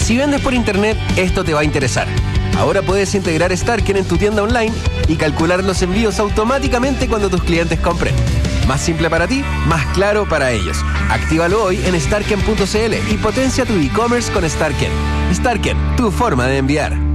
Si vendes por internet, esto te va a interesar. Ahora puedes integrar Starken en tu tienda online y calcular los envíos automáticamente cuando tus clientes compren. Más simple para ti, más claro para ellos. Actívalo hoy en starken.cl y potencia tu e-commerce con Starken. Starken, tu forma de enviar.